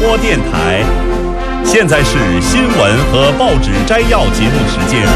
播电台。现在是新闻和报纸摘要节目时间。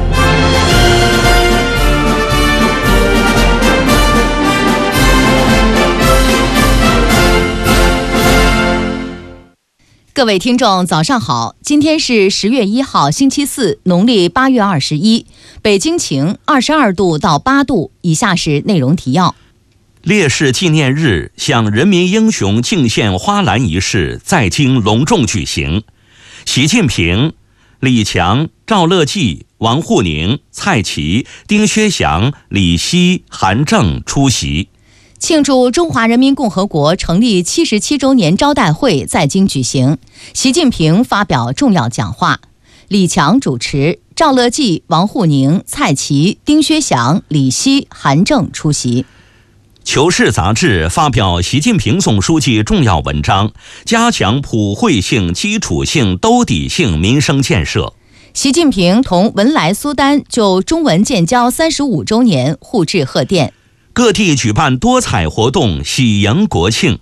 各位听众早上好，今天是10月1号星期四，农历8月21，北京晴，22度到8度。以下是内容提要。 烈士纪念日向人民英雄敬献花篮仪式在京隆重举行，习近平、李强、赵乐际、王沪宁、蔡奇、丁薛祥、李希、韩正出席。 庆祝中华人民共和国成立77周年招待会在京举行，习近平发表重要讲话，李强主持，赵乐际、王沪宁、蔡奇、丁薛祥、李希、韩正出席。 求是杂志发表习近平总书记重要文章，加强普惠性、基础性、兜底性民生建设。 习近平同文莱苏丹就中文建交35周年互致贺电。 各地举办多彩活动，喜迎国庆。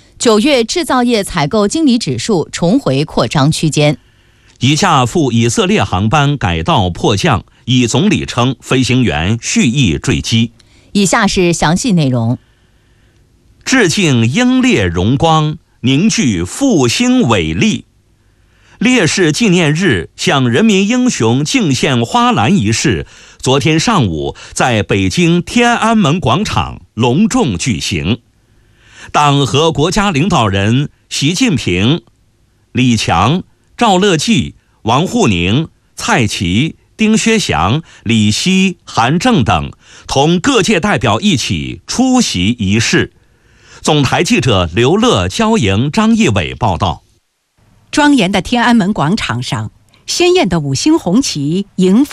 9月制造业采购经理指数重回扩张区间。 一架赴以色列航班改道迫降，以总理称飞行员蓄意坠机。 以下是详细内容。 致敬英烈荣光，凝聚复兴伟力。烈士纪念日向人民英雄敬献花篮仪式昨天上午在北京天安门广场隆重举行。党和国家领导人习近平、李强、赵乐际、王沪宁、蔡奇、丁薛祥、李希、韩正等同各界代表一起出席仪式。总台记者刘乐、焦莹、张义伟报道。 庄严的天安门广场上，鲜艳的5星红旗迎风